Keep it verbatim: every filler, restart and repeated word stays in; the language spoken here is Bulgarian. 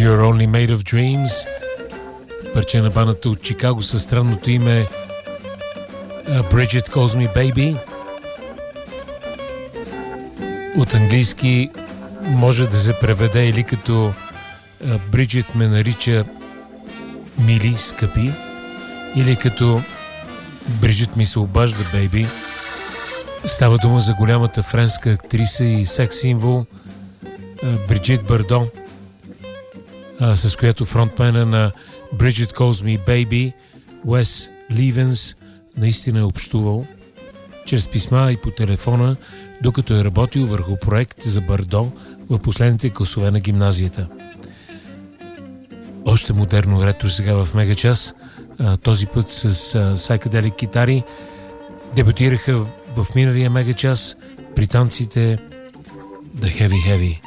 You're Only Made of Dreams, парче на бандата от Чикаго със странното име uh, Bridget Calls Me Baby. От английски може да се преведе или като uh, Bridget ме нарича мили, скъпи, или като Bridget ми се обажда, бейби. Става дума за голямата френска актриса и секс символ Бриджит Бардо, с която фронтмена на Bridget Calls Me Baby, Уес Ливенс, наистина е общувал чрез писма и по телефона, докато е работил върху проект за Бардо в последните класове на гимназията. Още модерно ретро сега в Мегачас, този път с psychedelic китари. Дебютираха в миналия Мегачас британците The Heavy Heavy.